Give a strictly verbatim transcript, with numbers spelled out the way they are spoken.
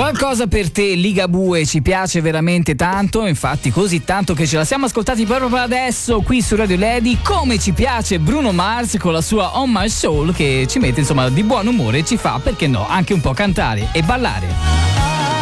Qualcosa per te, Ligabue, ci piace veramente tanto, infatti così tanto che ce la siamo ascoltati proprio adesso qui su Radio Lady, come ci piace Bruno Mars con la sua On My Soul, che ci mette insomma di buon umore e ci fa, perché no, anche un po' cantare e ballare.